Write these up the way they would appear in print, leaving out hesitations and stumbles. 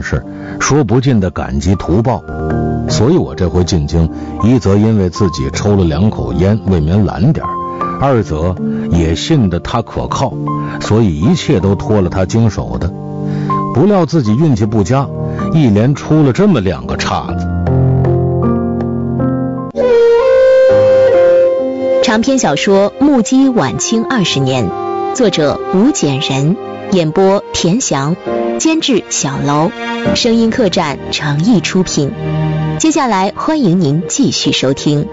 件事，说不尽的感激图报。所以我这回进京，一则因为自己抽了2口烟，未免懒点，二则也信得他可靠，所以一切都托了他经手的。不料自己运气不佳，一连出了这么2个岔子。 长篇小说《目击晚清20年》，作者吴简人，演播田翔，监制小楼，声音客栈诚意出品。接下来欢迎您继续收听。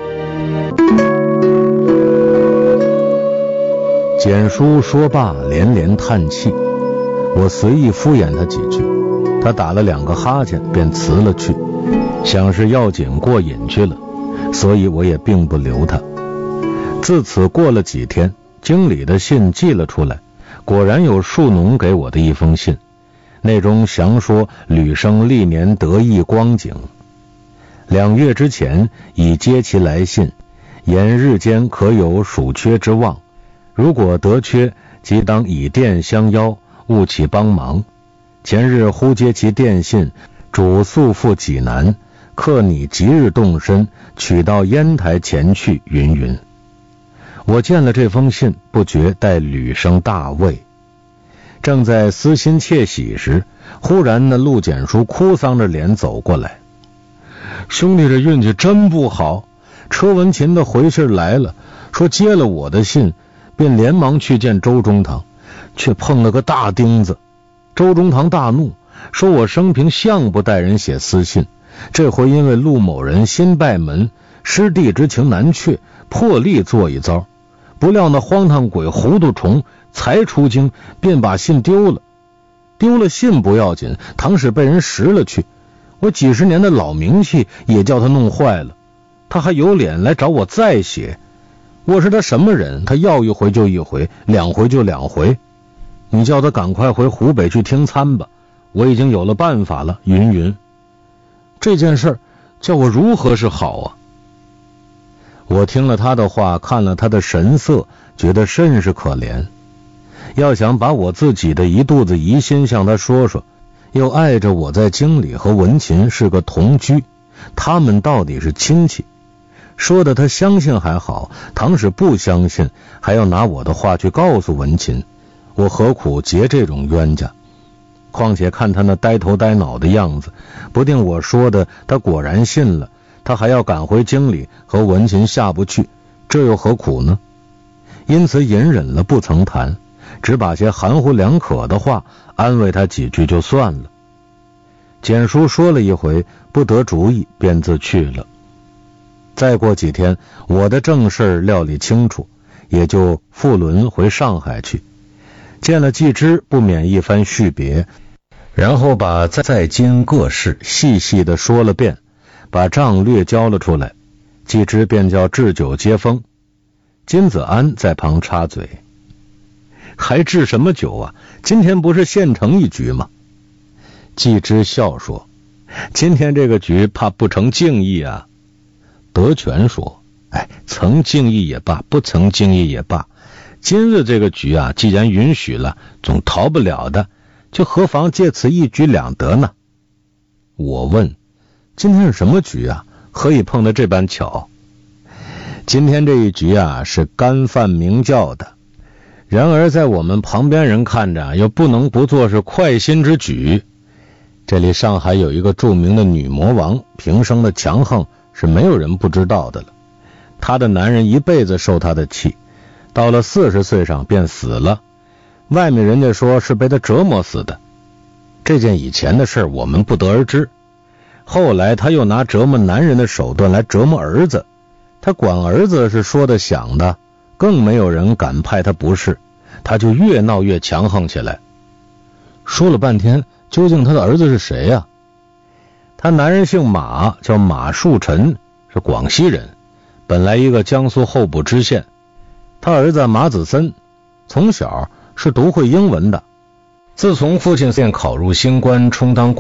简叔说罢连连叹气，我随意敷衍他几句，他打了2个哈欠便辞了去，想是要紧过瘾去了，所以我也并不留他。自此过了几天，经理的信寄了出来，果然有庶农给我的一封信，内中详说吕生历年得意光景。2月之前已接其来信，言日间可有属缺之望，如果得缺，即当以电相邀，务起帮忙。前日忽接其电信，主速赴济南，刻拟即日动身，取到烟台前去，云云。我见了这封信，不觉待吕生大慰。正在思心窃喜时，忽然那陆简叔哭丧着脸走过来。兄弟这运气真不好，车文琴的回信来了，说接了我的信，便连忙去见周中堂，却碰了个大钉子。周中堂大怒，说我生平向不待人写私信，这回因为陆某人新拜门，师弟之情难却，破例做一遭。不料那荒唐鬼糊涂虫才出京便把信丢了，丢了信不要紧，倘使被人拾了去，我几十年的老名气也叫他弄坏了。他还有脸来找我再写，我是他什么人？他要1回就1回，2回就2回。你叫他赶快回湖北去听参吧，我已经有了办法了，云云。这件事叫我如何是好啊？我听了他的话，看了他的神色，觉得甚是可怜。要想把我自己的一肚子疑心向他说说，又碍着我在京里和文琴是个同居，他们到底是亲戚，说的他相信还好，倘使不相信，还要拿我的话去告诉文琴，我何苦结这种冤家？况且看他那呆头呆脑的样子，不定我说的他果然信了，他还要赶回京里和文琴下不去，这又何苦呢？因此隐忍了，不曾谈，只把些含糊2可的话安慰他几句就算了。简叔说了一回，不得主意，便自去了。再过几天，我的正事料理清楚，也就复轮回上海去，见了季之，不免一番叙别，然后把在京各事细细的说了遍，把账略交了出来。季之便叫置酒接风，金子安在旁插嘴：还置什么酒啊？今天不是现成一局吗？季之笑说：今天这个局怕不成敬意啊。德全说：曾敬意也罢，不曾敬意也罢，今日这个局啊，既然允许了，总逃不了的，就何妨借此一举两得呢？我问：今天是什么局啊？何以碰得这般巧？今天这一局啊，是干饭明教的，然而在我们旁边人看着又不能不做是快心之举。这里上海有一个著名的女魔王，平生的强横是没有人不知道的了。她的男人一辈子受她的气，到了40岁上便死了，外面人家说是被她折磨死的。这件以前的事我们不得而知，后来他又拿折磨男人的手段来折磨儿子，他管儿子是说的想的，更没有人敢派他不是，他就越闹越强横起来。说了半天，究竟他的儿子是谁呀？他男人姓马，叫马树臣，是广西人，本来一个江苏候补知县。他儿子马子森从小是读会英文的，自从父亲便考入星官，充当